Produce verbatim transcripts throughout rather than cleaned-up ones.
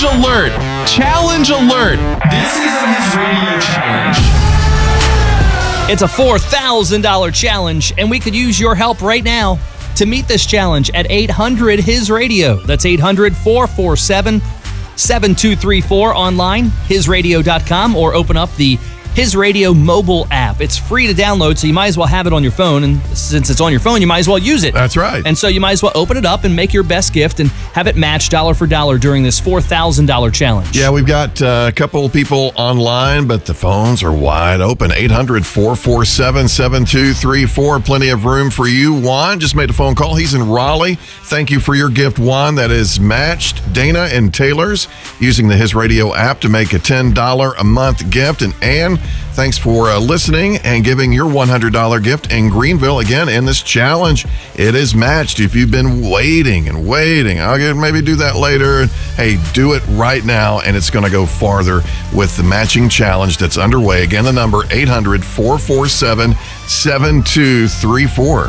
Challenge alert! Challenge alert! This is the His Radio Challenge. It's a four thousand dollars challenge, and we could use your help right now to meet this challenge at eight hundred His Radio. That's eight hundred, four four seven, seven two three four online, his radio dot com, or open up the His Radio mobile app. It's free to download, so you might as well have it on your phone. And since it's on your phone, you might as well use it. That's right. And so you might as well open it up and make your best gift and have it match dollar for dollar during this four thousand dollars challenge. Yeah, we've got uh, a couple of people online, but the phones are wide open. eight hundred, four four seven, seven two three four. Plenty of room for you. Juan just made a phone call. He's in Raleigh. Thank you for your gift, Juan. That is matched. Dana and Taylor's using the His Radio app to make a ten dollars a month gift. And Ann, thanks for uh, listening and giving your one hundred dollars gift in Greenville. Again, in this challenge, it is matched. If you've been waiting and waiting, I'll get, maybe do that later. Hey, do it right now, and it's going to go farther with the matching challenge that's underway. Again, the number eight hundred, four four seven, seven two three four.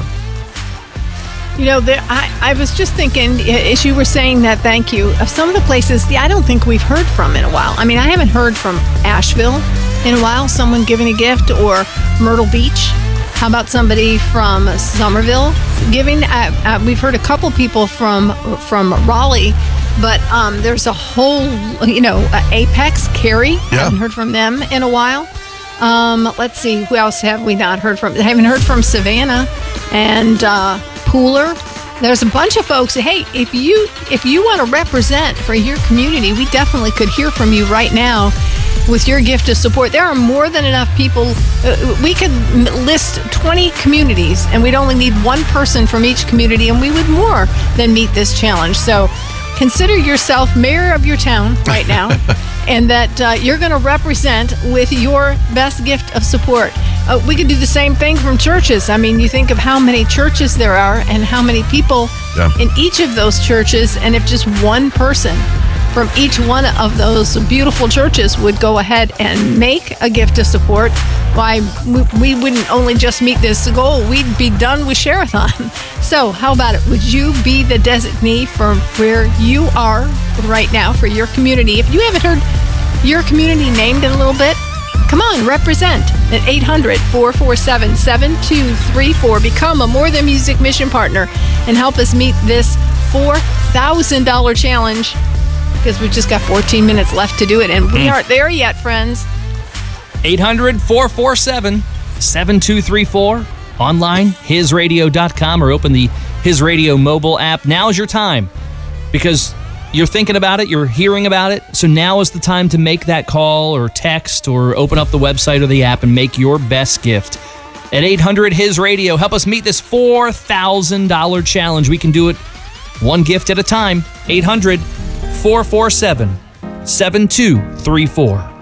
You know, there, I, I was just thinking, as you were saying that, thank you, of some of the places I don't think we've heard from in a while. I mean, I haven't heard from Asheville in a while, someone giving a gift, or Myrtle Beach. How about somebody from Somerville giving? Uh, uh, we've heard a couple people from from Raleigh, but um, there's a whole, you know, uh, Apex, Cary. Yeah. I haven't heard from them in a while. Um, let's see, who else have we not heard from? I haven't heard from Savannah and uh, Pooler. There's a bunch of folks. Hey, if you if you want to represent for your community, we definitely could hear from you right now with your gift of support. There are more than enough people. Uh, we could list twenty communities, and we'd only need one person from each community, and we would more than meet this challenge. So consider yourself mayor of your town right now, and that uh, you're going to represent with your best gift of support. Uh, we could do the same thing from churches. I mean, you think of how many churches there are and how many people Yeah. in each of those churches, and if just one person from each one of those beautiful churches would go ahead and make a gift of support, why, we, we wouldn't only just meet this goal, we'd be done with Share-a-thon. So how about it? Would you be the designee from where you are right now for your community? If you haven't heard your community named in a little bit, come on, represent at eight hundred, four four seven, seven two three four. Become a More Than Music mission partner and help us meet this four thousand dollars challenge, because we've just got fourteen minutes left to do it, and we Mm. aren't there yet, friends. eight hundred, four four seven, seven two three four. Online, his radio dot com, or open the His Radio mobile app. Now's your time, because you're thinking about it, you're hearing about it, so now is the time to make that call or text or open up the website or the app and make your best gift. At eight hundred His Radio, help us meet this four thousand dollars challenge. We can do it one gift at a time. eight hundred, four four seven, seven two three four.